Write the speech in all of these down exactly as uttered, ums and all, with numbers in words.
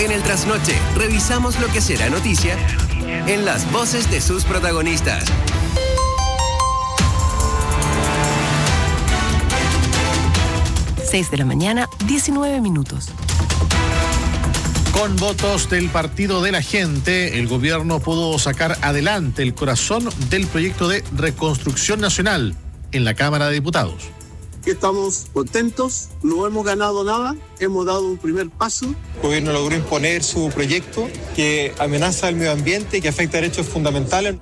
En el Trasnoche, revisamos lo que será noticia en las voces de sus protagonistas. seis de la mañana, diecinueve minutos. Con votos del Partido de la Gente, el gobierno pudo sacar adelante el corazón del proyecto de reconstrucción nacional en la Cámara de Diputados. Estamos contentos, no hemos ganado nada, hemos dado un primer paso. El gobierno logró imponer su proyecto que amenaza el medio ambiente y que afecta derechos fundamentales.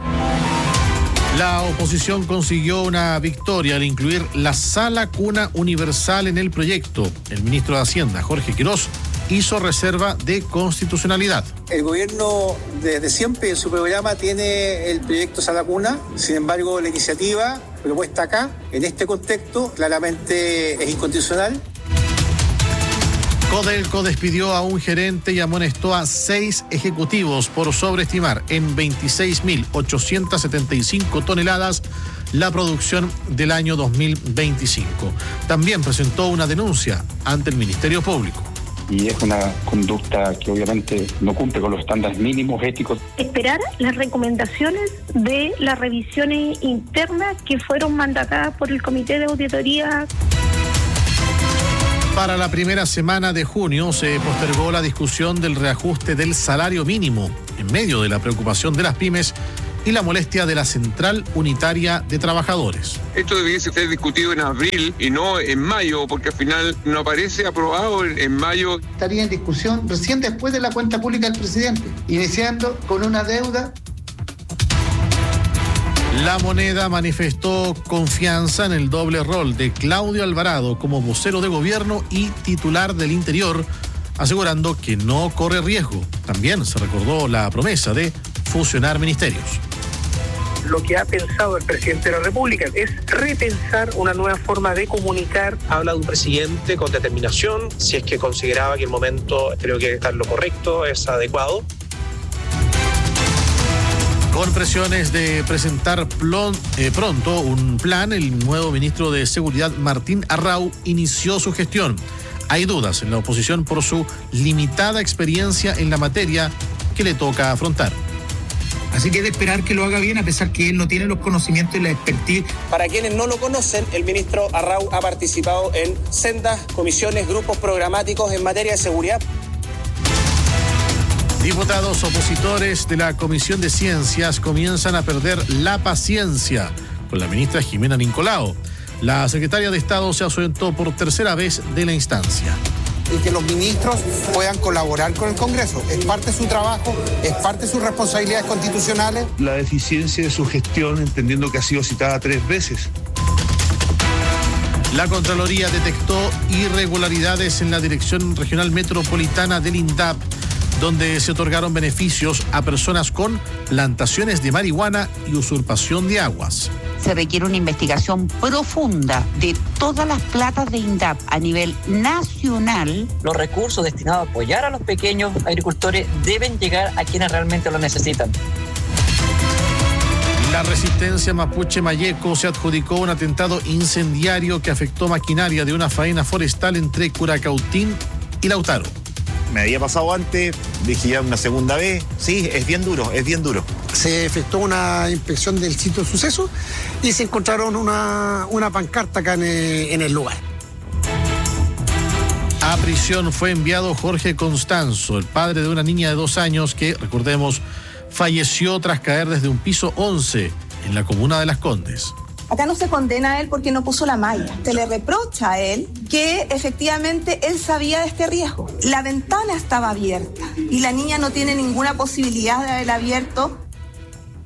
La oposición consiguió una victoria al incluir la sala cuna universal en el proyecto. El ministro de Hacienda, Jorge Quirós, hizo reserva de constitucionalidad. El gobierno desde siempre en su programa tiene el proyecto Sala Cuna, sin embargo la iniciativa propuesta acá, en este contexto, claramente es inconstitucional. Codelco despidió a un gerente y amonestó a seis ejecutivos por sobreestimar en veintiséis mil ochocientas setenta y cinco toneladas la producción del año dos mil veinticinco. También presentó una denuncia ante el Ministerio Público. Y es una conducta que obviamente no cumple con los estándares mínimos éticos. Esperar las recomendaciones de las revisiones internas que fueron mandatadas por el Comité de Auditoría. Para la primera semana de junio se postergó la discusión del reajuste del salario mínimo en medio de la preocupación de las pymes y la molestia de la Central Unitaria de Trabajadores. Esto debiese ser discutido en abril y no en mayo, porque al final no aparece aprobado en, en mayo. Estaría en discusión recién después de la cuenta pública del presidente, iniciando con una deuda. La Moneda manifestó confianza en el doble rol de Claudio Alvarado como vocero de gobierno y titular del Interior, asegurando que no corre riesgo. También se recordó la promesa de fusionar ministerios. Lo que ha pensado el presidente de la República es repensar una nueva forma de comunicar. Habla de un presidente con determinación, si es que consideraba que el momento, creo que está en lo correcto, es adecuado. Con presiones de presentar plon, eh, pronto un plan, el nuevo ministro de Seguridad, Martín Arrau, inició su gestión. Hay dudas en la oposición por su limitada experiencia en la materia que le toca afrontar. Así que es de esperar que lo haga bien, a pesar que él no tiene los conocimientos y la expertise. Para quienes no lo conocen, el ministro Arrau ha participado en sendas comisiones, grupos programáticos en materia de seguridad. Diputados opositores de la Comisión de Ciencias comienzan a perder la paciencia con la ministra Jimena Nincolao. La secretaria de Estado se ausentó por tercera vez de la instancia. Y que los ministros puedan colaborar con el Congreso. Es parte de su trabajo, es parte de sus responsabilidades constitucionales. La deficiencia de su gestión, entendiendo que ha sido citada tres veces. La Contraloría detectó irregularidades en la Dirección Regional Metropolitana del INDAP, donde se otorgaron beneficios a personas con plantaciones de marihuana y usurpación de aguas. Se requiere una investigación profunda de todas las platas de INDAP a nivel nacional. Los recursos destinados a apoyar a los pequeños agricultores deben llegar a quienes realmente lo necesitan. La resistencia mapuche Mayeco se adjudicó un atentado incendiario que afectó maquinaria de una faena forestal entre Curacautín y Lautaro. Me había pasado antes, dije ya una segunda vez, sí, es bien duro, es bien duro. Se efectuó una inspección del sitio de suceso y se encontraron una, una pancarta acá en el, en el lugar. A prisión fue enviado Jorge Constanzo, el padre de una niña de dos años que, recordemos, falleció tras caer desde un piso once en la comuna de Las Condes. Acá no se condena a él porque no puso la malla. Se le reprocha a él que efectivamente él sabía de este riesgo. La ventana estaba abierta y la niña no tiene ninguna posibilidad de haber abierto